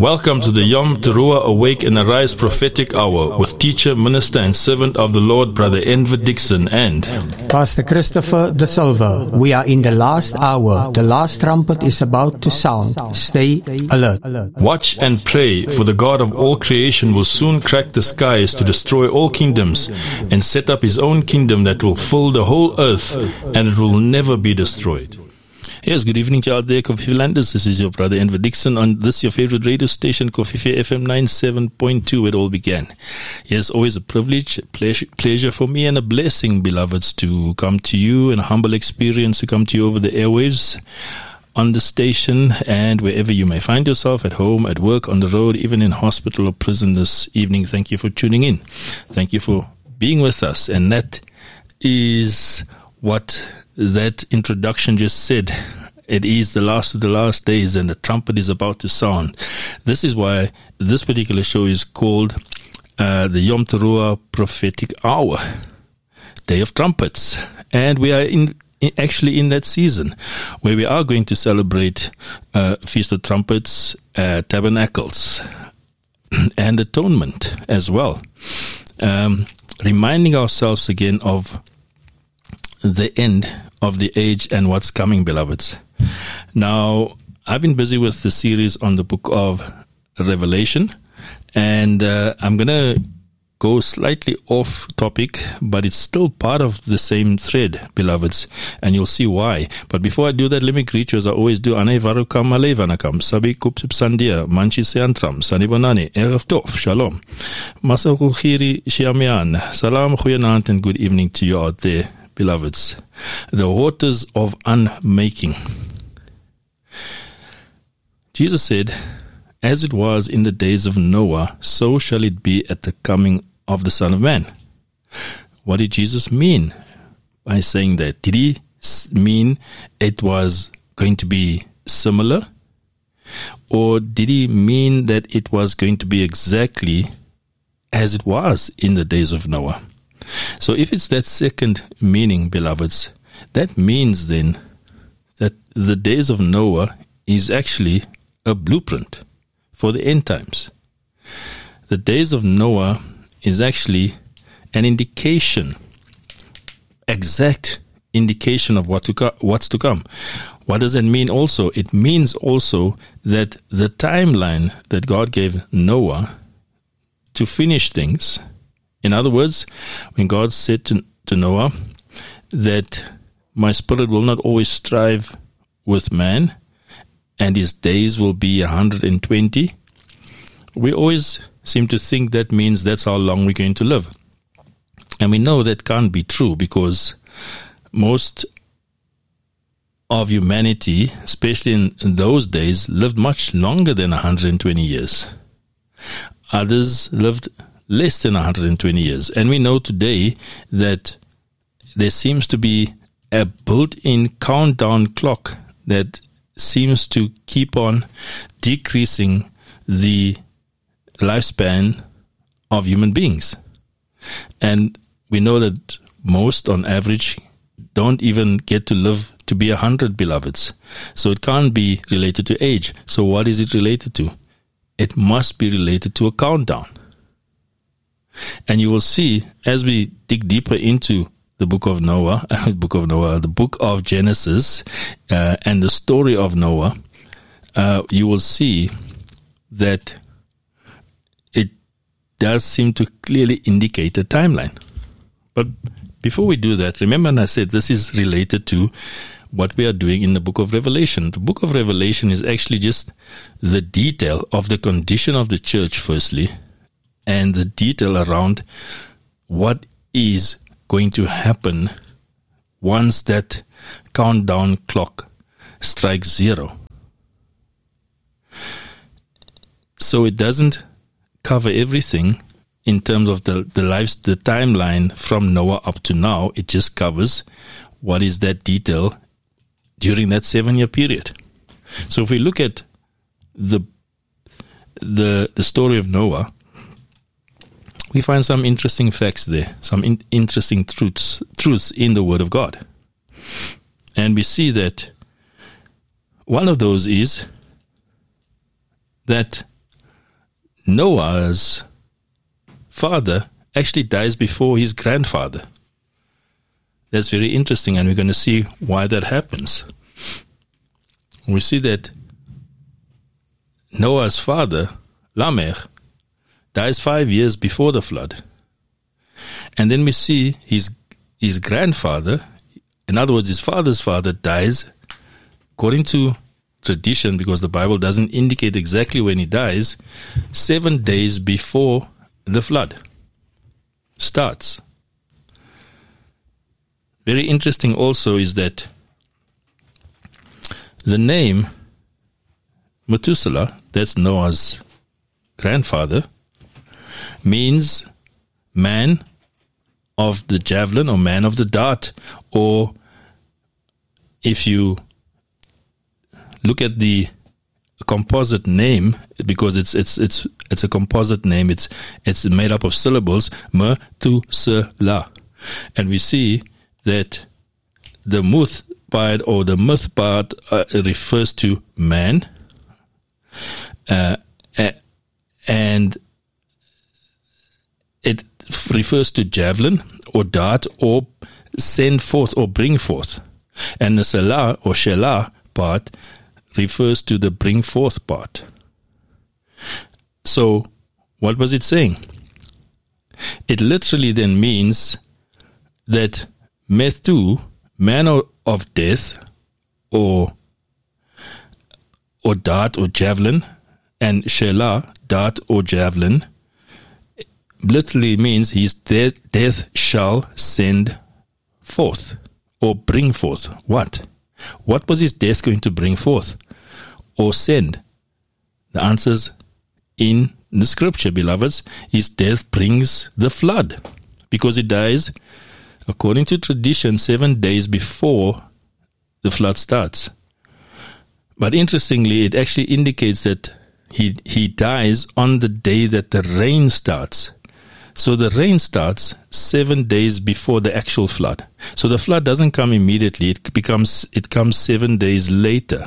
Welcome to the Yom Teruah Awake and Arise Prophetic Hour with teacher, minister and servant of the Lord, Brother Enver Dixon and Pastor Christopher De Silva. We are in the last hour. The last trumpet is about to sound. Stay alert. Watch and pray, for the God of all creation will soon crack the skies to destroy all kingdoms and set up his own kingdom that will fill the whole earth, and it will never be destroyed. Yes, good evening to you out there, Kofifi Landers. This is your brother Enver Dixon on this your favorite radio station, Kofifi FM 97.2, where it all began. Yes, always a privilege, pleasure for me and a blessing, beloveds, to come to you in a humble experience, to come to you over the airwaves, on the station, and wherever you may find yourself, at home, at work, on the road, even in hospital or prison this evening. Thank you for tuning in. Thank you for being with us. And that is what that introduction just said. It is the last of the last days and the trumpet is about to sound. This is why this particular show is called the Yom Teruah Prophetic Hour, Day of Trumpets. And we are actually in that season where we are going to celebrate Feast of Trumpets, Tabernacles, and Atonement as well. Reminding ourselves again of the end of the age and what's coming, beloveds. Now, I've been busy with the series on the book of Revelation, and I'm going to go slightly off topic, but it's still part of the same thread, beloveds, and you'll see why. But before I do that, let me greet you as I always do. Anei varukam alei vanakam, sabi kupsip sandia, manchi seantram, sanibonani, erev tov, shalom. Masarukhiri shiamian, salam, goeienaand, and good evening to you out there, beloveds. The waters of unmaking. Jesus said, as it was in the days of Noah, so shall it be at the coming of the Son of Man. What did Jesus mean by saying that? Did he mean it was going to be similar? Or did he mean that it was going to be exactly as it was in the days of Noah? So if it's that second meaning, beloveds, that means then that the days of Noah is actually a blueprint for the end times. The days of Noah is actually an indication, exact indication of what's to come. What does that mean also? It means also that the timeline that God gave Noah to finish things. In other words, when God said to Noah that my spirit will not always strive with man and his days will be 120, we always seem to think that means that's how long we're going to live. And we know that can't be true, because most of humanity, especially in those days, lived much longer than 120 years. Others lived less than 120 years. And we know today that there seems to be a built-in countdown clock that seems to keep on decreasing the lifespan of human beings. And we know that most, on average, don't even get to live to be 100, beloveds. So it can't be related to age. So what is it related to? It must be related to a countdown. And you will see, as we dig deeper into the book of Noah, the book of Genesis, and the story of Noah, you will see that it does seem to clearly indicate a timeline. But before we do that, remember I said this is related to what we are doing in the book of Revelation. The book of Revelation is actually just the detail of the condition of the church, firstly, and the detail around what is going to happen once that countdown clock strikes 0. So it doesn't cover everything in terms of the timeline from Noah up to now. It just covers what is that detail during that 7-year period. So if we look at the story of Noah, we find some interesting facts there, some interesting truths in the Word of God. And we see that one of those is that Noah's father actually dies before his grandfather. That's very interesting, and we're going to see why that happens. We see that Noah's father, Lamech, dies 5 years before the flood. And then we see his grandfather, in other words, his father's father, dies, according to tradition, because the Bible doesn't indicate exactly when he dies, 7 days before the flood starts. Very interesting also is that the name Methuselah, that's Noah's grandfather, means man of the javelin or man of the dart, or if you look at the composite name, because it's a composite name, it's made up of syllables, Methuselah, and we see that the muth part or the myth part refers to man, and it refers to javelin or dart or send forth or bring forth, and the Selah or Shelah part refers to the bring forth part. So what was it saying? It literally then means that Methu, man of death, or dart or javelin, and Shelah, dart or javelin, literally means his death shall send forth or bring forth. What? What was his death going to bring forth or send? The answer's in the scripture, beloveds. His death brings the flood, because he dies, according to tradition, 7 days before the flood starts. But interestingly, it actually indicates that he dies on the day that the rain starts. So the rain starts 7 days before the actual flood. So the flood doesn't come immediately. It comes 7 days later.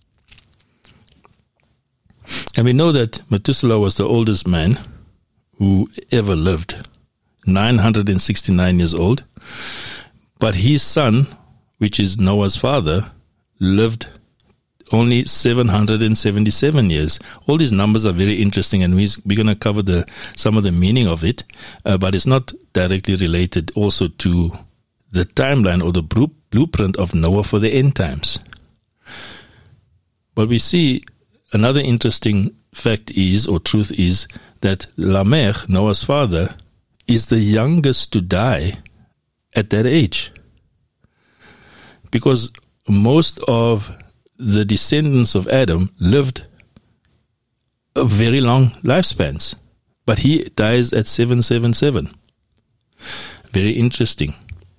And we know that Methuselah was the oldest man who ever lived, 969 years old. But his son, which is Noah's father, lived only 777 years. All these numbers are very interesting, and we're going to cover some of the meaning of it, but it's not directly related also to the timeline or the blueprint of Noah for the end times. But we see another interesting fact is, or truth is, that Lamech, Noah's father, is the youngest to die at that age. Because most of the descendants of Adam lived a very long lifespans, but he dies at 777. Very interesting.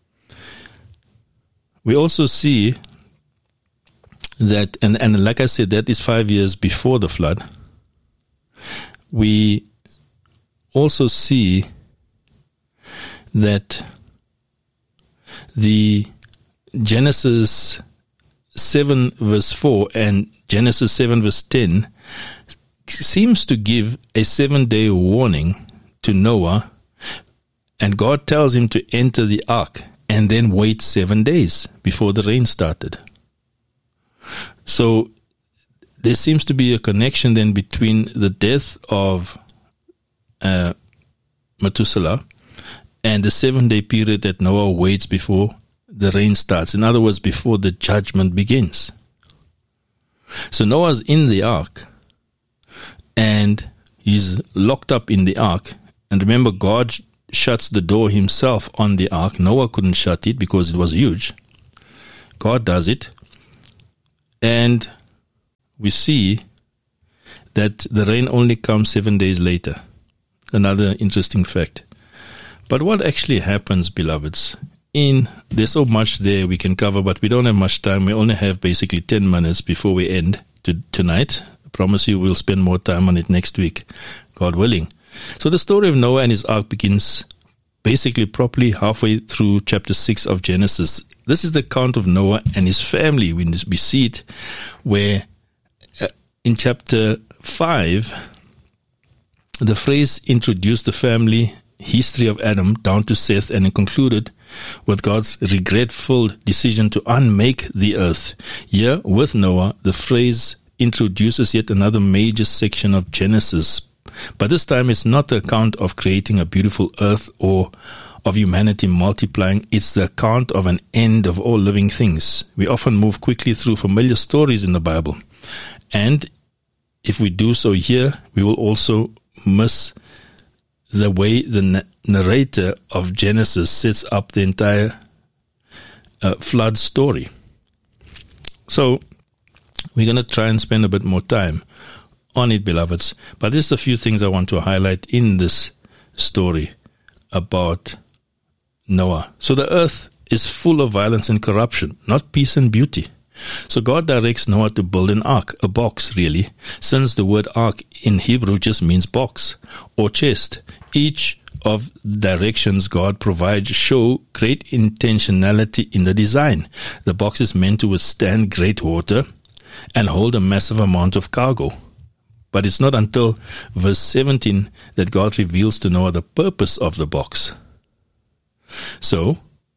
We also see that, and like I said, that is 5 years before the flood. We also see that the Genesis 7 verse 4 and Genesis 7 verse 10 seems to give a 7-day warning to Noah, and God tells him to enter the ark and then wait 7 days before the rain started. So there seems to be a connection then between the death of Methuselah and the 7-day period that Noah waits before the rain starts. In other words, before the judgment begins. So Noah's in the ark, and he's locked up in the ark. And remember, God shuts the door himself on the ark. Noah couldn't shut it because it was huge. God does it. And we see that the rain only comes 7 days later. Another interesting fact. But what actually happens, beloveds? There's so much there we can cover, but we don't have much time. We only have basically 10 minutes before we end tonight. I promise you we'll spend more time on it next week, God willing. So the story of Noah and his ark begins basically properly halfway through chapter 6 of Genesis. This is the account of Noah and his family. We see it where in chapter 5, The phrase introduced the family history of Adam down to Seth, and it concluded with God's regretful decision to unmake the earth. Here, with Noah, the phrase introduces yet another major section of Genesis. But this time it's not the account of creating a beautiful earth or of humanity multiplying. It's the account of an end of all living things. We often move quickly through familiar stories in the Bible. And if we do so here, we will also miss the way the narrator of Genesis sets up the entire flood story. So we're going to try and spend a bit more time on it, beloveds. But there's a few things I want to highlight in this story about Noah. So the earth is full of violence and corruption, not peace and beauty. So God directs Noah to build an ark, a box really, since the word ark in Hebrew just means box or chest. Each of the directions God provides show great intentionality in the design. The box is meant to withstand great water and hold a massive amount of cargo. But it's not until verse 17 that God reveals to Noah the purpose of the box. So,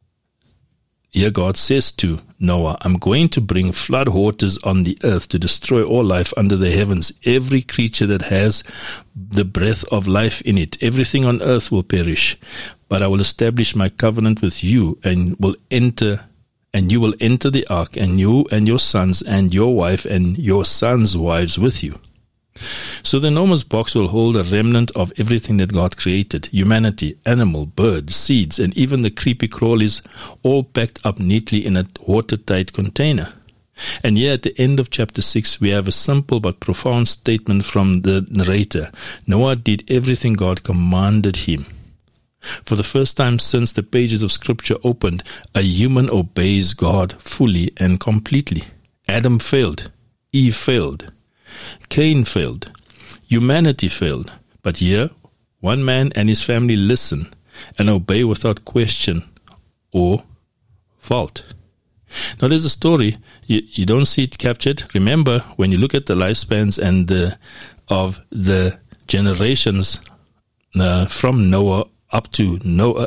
here God says to Noah, I'm going to bring flood waters on the earth to destroy all life under the heavens. Every creature that has the breath of life in it, everything on earth will perish. But I will establish my covenant with you and you will enter the ark, and you and your sons and your wife and your sons' wives with you. So the enormous box will hold a remnant of everything that God created, humanity, animal, birds, seeds, and even the creepy crawlies, all packed up neatly in a watertight container. And here at the end of chapter 6, we have a simple but profound statement from the narrator. Noah did everything God commanded him. For the first time since the pages of Scripture opened, a human obeys God fully and completely. Adam failed. Eve failed. Cain failed. Humanity failed. But here, one man and his family listen and obey without question or fault. Now there's a story. You don't see it captured. Remember, when you look at the lifespans and of the generations from Noah up to Noah,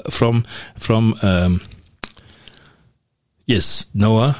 Noah,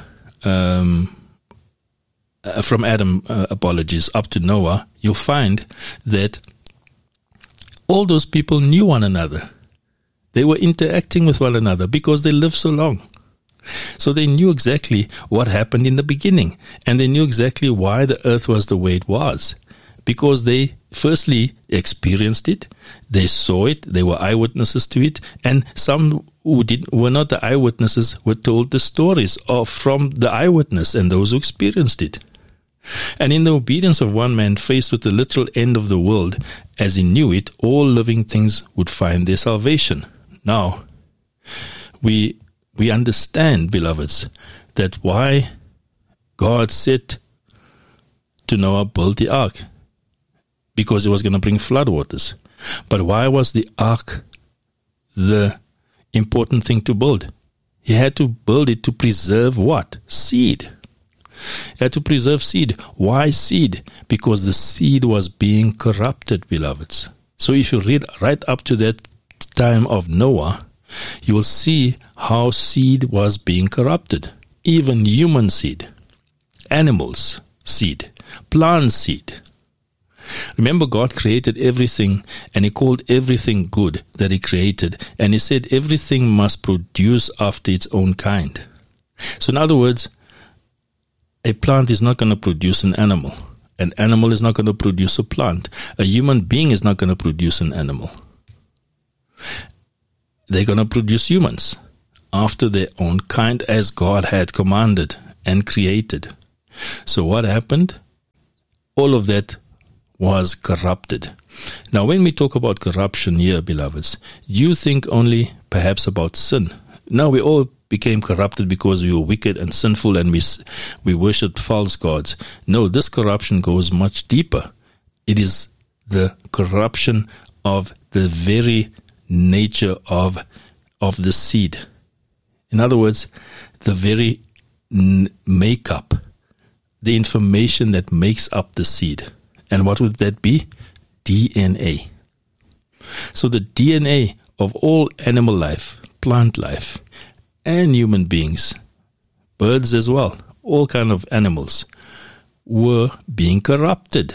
from Adam, up to Noah, you'll find that all those people knew one another. They were interacting with one another because they lived so long. So they knew exactly what happened in the beginning, and they knew exactly why the earth was the way it was. Because they firstly experienced it, they saw it, they were eyewitnesses to it, and some who were not the eyewitnesses were told the stories from the eyewitness and those who experienced it. And in the obedience of one man faced with the literal end of the world, as he knew it, all living things would find their salvation. Now, we understand, beloveds, that why God said to Noah, build the ark, because it was going to bring flood waters. But why was the ark the important thing to build? He had to build it to preserve what? Seed. He had to preserve seed. Why seed? Because the seed was being corrupted, beloveds. So if you read right up to that time of Noah, you will see how seed was being corrupted. Even human seed, animals seed, plant seed. Remember, God created everything, and He called everything good that He created, and He said everything must produce after its own kind. So in other words, a plant is not going to produce an animal. An animal is not going to produce a plant. A human being is not going to produce an animal. They're going to produce humans after their own kind, as God had commanded and created. So what happened? All of that was corrupted. Now, when we talk about corruption here, beloveds, you think only perhaps about sin. Now, we all became corrupted because we were wicked and sinful, and we worshipped false gods. No, this corruption goes much deeper. It is the corruption of the very nature of the seed. In other words, the very makeup, the information that makes up the seed. And what would that be? DNA. So the DNA of all animal life, plant life, and human beings, birds as well, all kind of animals, were being corrupted.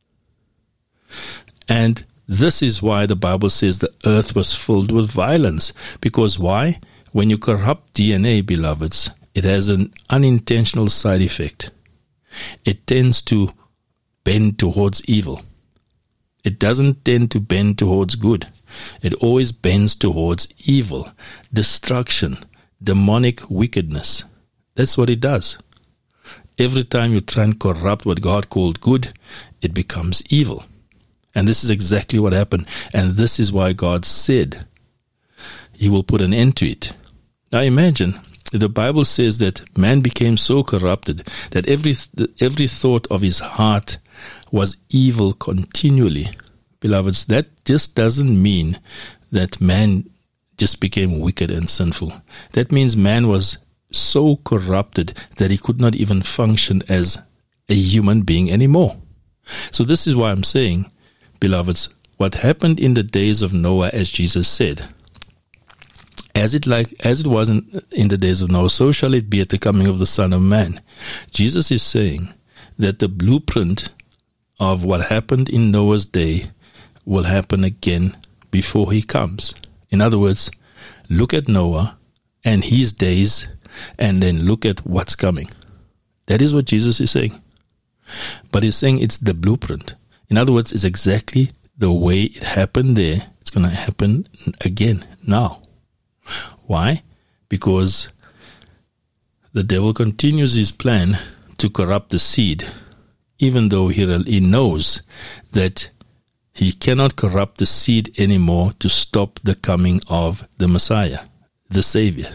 And this is why the Bible says the earth was filled with violence. Because why? When you corrupt DNA, beloveds, it has an unintentional side effect. It tends to bend towards evil. It doesn't tend to bend towards good. It always bends towards evil, destruction, demonic wickedness. That's what it does. Every time you try and corrupt what God called good, it becomes evil. And this is exactly what happened. And this is why God said He will put an end to it. Now imagine, the Bible says that man became so corrupted that every thought of his heart was evil continually. Beloveds, that just doesn't mean that man just became wicked and sinful. That means man was so corrupted that he could not even function as a human being anymore. So this is why I'm saying, beloveds, what happened in the days of Noah, as Jesus said, as it was in the days of Noah, so shall it be at the coming of the Son of Man. Jesus is saying that the blueprint of what happened in Noah's day will happen again before He comes. In other words, look at Noah and his days, and then look at what's coming. That is what Jesus is saying. But He's saying it's the blueprint. In other words, it's exactly the way it happened there. It's going to happen again now. Why? Because the devil continues his plan to corrupt the seed, even though he knows that he cannot corrupt the seed anymore to stop the coming of the Messiah, the Savior.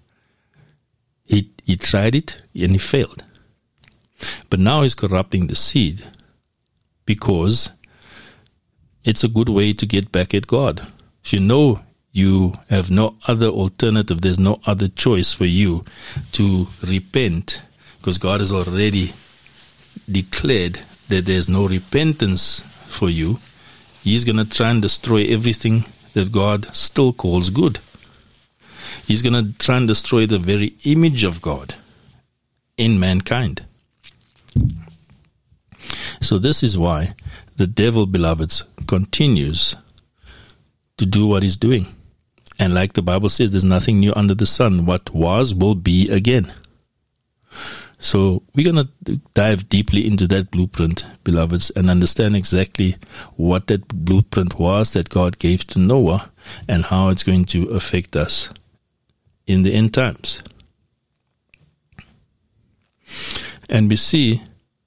He tried it and he failed. But now he's corrupting the seed because it's a good way to get back at God. If you know you have no other alternative, there's no other choice for you to repent, because God has already declared that there's no repentance for you. He's going to try and destroy everything that God still calls good. He's going to try and destroy the very image of God in mankind. So this is why the devil, beloveds, continues to do what he's doing. And like the Bible says, there's nothing new under the sun. What was will be again. So we're going to dive deeply into that blueprint, beloveds, and understand exactly what that blueprint was that God gave to Noah and how it's going to affect us in the end times. And we see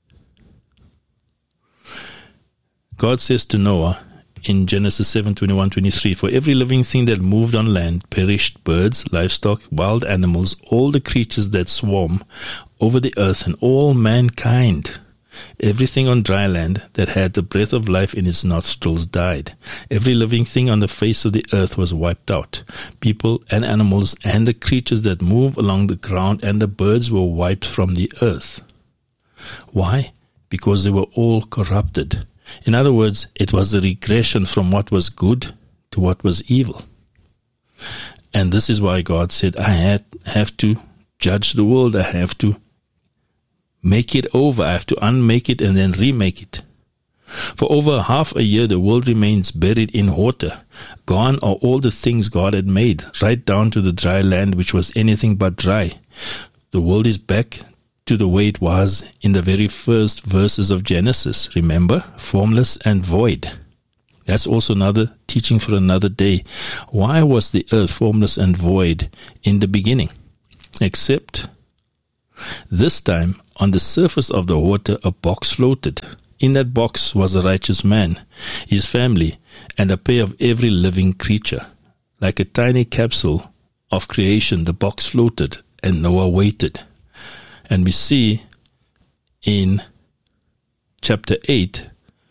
God says to Noah in Genesis 7:21-23, for every living thing that moved on land perished, birds, livestock, wild animals, all the creatures that swarm over the earth, and all mankind. Everything on dry land that had the breath of life in its nostrils died. Every living thing on the face of the earth was wiped out. People and animals and the creatures that move along the ground and the birds were wiped from the earth. Why? Because they were all corrupted. In other words, it was a regression from what was good to what was evil. And this is why God said, I have to judge the world. I have to make it over. I have to unmake it and then remake it. For over half a year, the world remains buried in water. Gone are all the things God had made, right down to the dry land, which was anything but dry. The world is back to the way it was in the very first verses of Genesis. Remember? Formless and void. That's also another teaching for another day. Why was the earth formless and void in the beginning? Except this time, on the surface of the water, a box floated. In that box was a righteous man, his family, and a pair of every living creature. Like a tiny capsule of creation, the box floated, and Noah waited. And we see in chapter 8,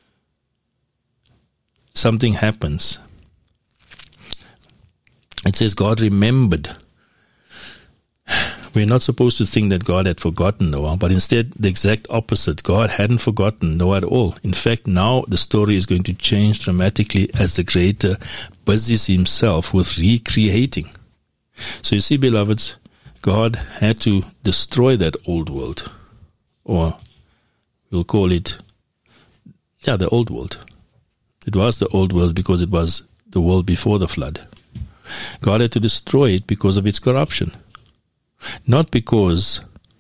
something happens. It says God remembered. We're not supposed to think that God had forgotten Noah, but instead the exact opposite. God hadn't forgotten Noah at all. In fact, now the story is going to change dramatically as the Creator busies himself with recreating. So you see, beloveds, God had to destroy that old world, or we'll call it, the old world. It was the old world because it was the world before the flood. God had to destroy it because of its corruption. Not because,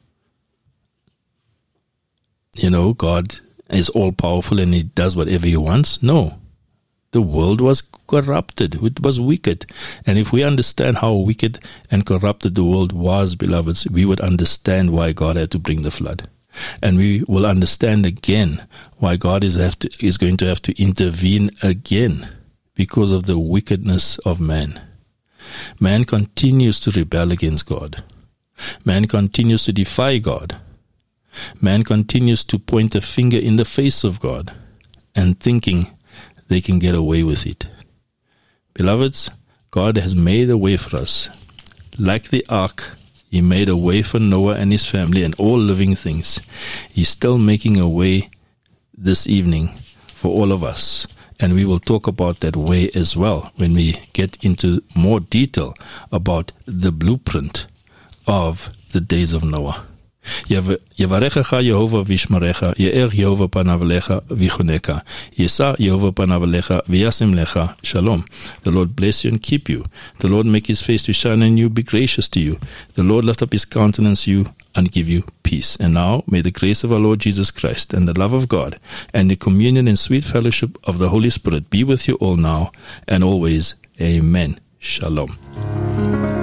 God is all-powerful and He does whatever He wants. No. The world was corrupted. It was wicked. And if we understand how wicked and corrupted the world was, beloveds, we would understand why God had to bring the flood. And we will understand again why God is going to have to intervene again because of the wickedness of man. Man continues to rebel against God. Man continues to defy God. Man continues to point a finger in the face of God and thinking they can get away with it. Beloveds, God has made a way for us. Like the ark, He made a way for Noah and his family and all living things. He's still making a way this evening for all of us. And we will talk about that way as well when we get into more detail about the blueprint of the days of Noah. Yevarechecha Yehovah vishmarecha, ye'er Yehovah panav lecha vichoneka, yesa Yehovah panav lecha v'yasim lecha shalom. The Lord bless you and keep you. The Lord make His face to shine on you, be gracious to you. The Lord lift up His countenance you and give you peace. And now may the grace of our Lord Jesus Christ and the love of God and the communion and sweet fellowship of the Holy Spirit be with you all now and always. Amen. Shalom.